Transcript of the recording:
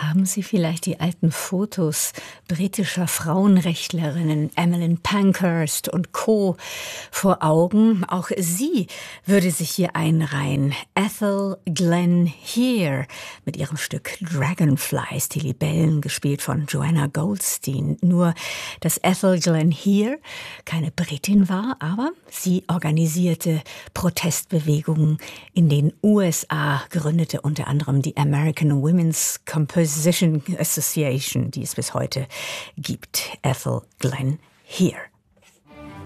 Haben Sie vielleicht die alten Fotos britischer Frauenrechtlerinnen, Emmeline Pankhurst und Co. vor Augen? Auch sie würde sich hier einreihen. Ethel Glenn Here mit ihrem Stück Dragonflies, die Libellen, gespielt von Joanna Goldstein. Nur, dass Ethel Glenn Here keine Britin war, aber sie organisierte Protestbewegungen in den USA, gründete unter anderem die American Women's Composition Association, die es bis heute gibt. Ethel Glenn Here.